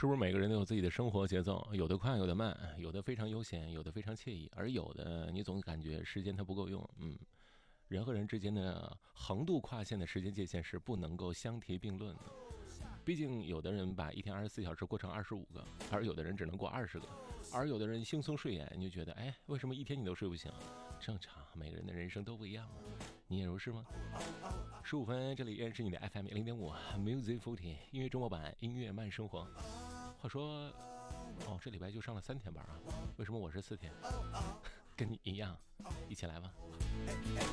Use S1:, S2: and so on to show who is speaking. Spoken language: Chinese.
S1: 是不是每个人都有自己的生活节奏？有的快，有的慢，有的非常悠闲，有的非常惬意，而有的你总感觉时间它不够用。人和人之间的横渡跨线的时间界限是不能够相提并论的。毕竟有的人把一天24小时过成25个，而有的人只能过20个，而有的人惺忪睡眼，你就觉得，哎，为什么一天你都睡不醒？正常，每个人的人生都不一样嘛。你也如是吗？15分，这里依然是你的 FM 0.5 Music 40音乐周末版，音乐慢生活。话说，这礼拜就上了3天班啊，为什么我是4天？跟你一样，一起来吧。